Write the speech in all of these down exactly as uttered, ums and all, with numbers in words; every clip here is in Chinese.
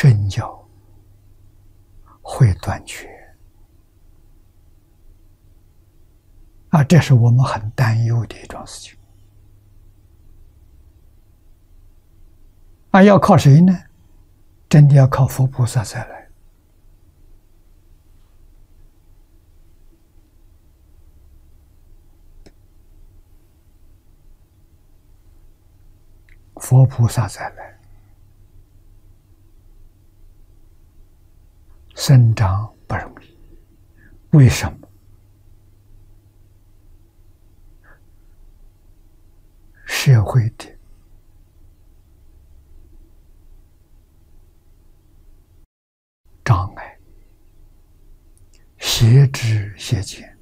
身教会断绝啊，这是我们很担忧的一桩事情啊。要靠谁呢？真的要靠佛菩萨再来。佛菩萨再来，生长不容易。为什么？社会的障碍、邪知邪见、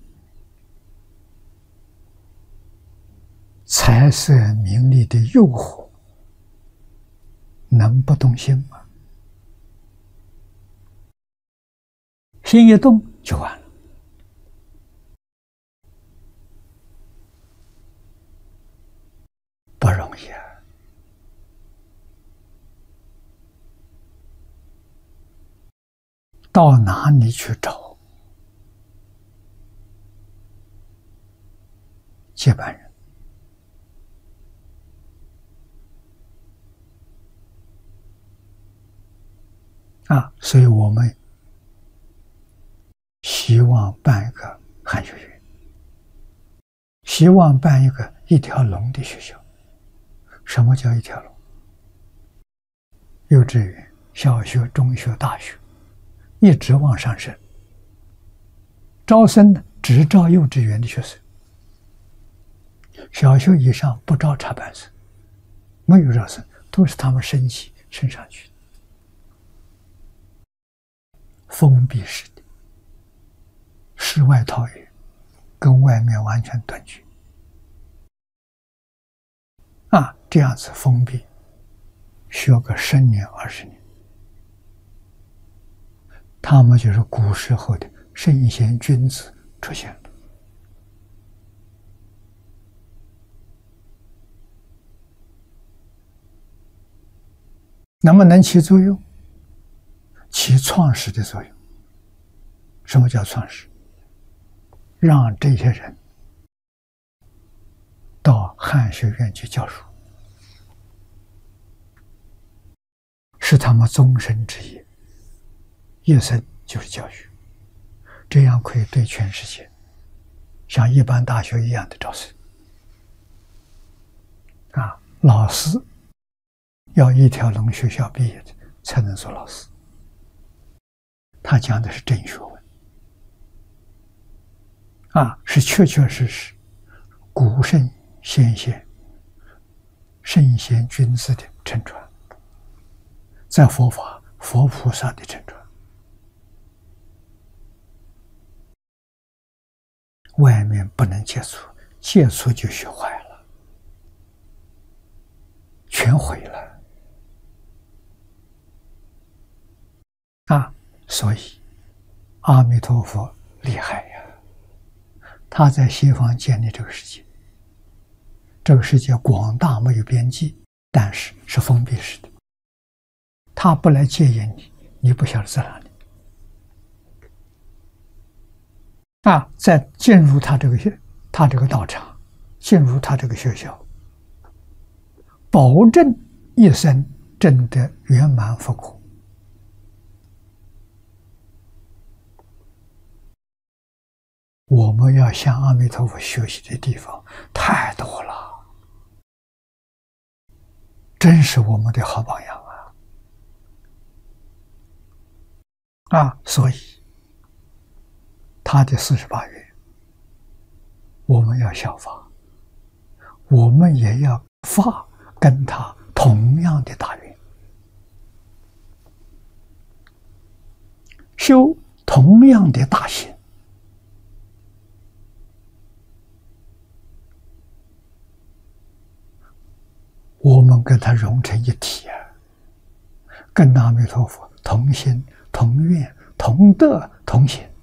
财色名利的诱惑，能不动心吗？心一动就完了。不容易啊！到哪里去找接班人？啊，所以我们希望办一个汉学院，希望办一个一条龙的学校。什么叫一条龙？幼稚园、小学、中学、大学，一直往上升。招生呢，只招幼稚园的学生，小学以上不招插班生，没有招生，都是他们升级升上去的。封闭式的，世外桃源，跟外面完全断绝。啊，这样子封闭，学个十年二十年，他们就是古时候的圣贤君子出现了。能不能起作用？起创始的作用。什么叫创始？让这些人到汉学院去教书，是他们终身之业，一生就是教育，这样可以对全世界像一般大学一样的招生。啊，老师要一条龙学校毕业的才能做老师，他讲的是真学问，啊，是确确实实古圣先贤、圣贤君子的承传，在佛法佛菩萨的承传，外面不能接触，接触就学坏了，全毁了啊！所以阿弥陀佛厉害呀，他在西方建立这个世界。这个世界广大没有边际，但是是封闭式的，他不来戒严你，你不晓得在哪里啊！在进入他这个他这个道场，进入他这个学校，保证一生证得圆满佛果。我们要向阿弥陀佛学习的地方太多了，真是我们的好榜样啊！啊，所以他的四十八愿，我们要效法，我们也要发跟他同样的大愿，修同样的大行。我们跟他融成一体啊，跟阿弥陀佛同心同愿同德同行。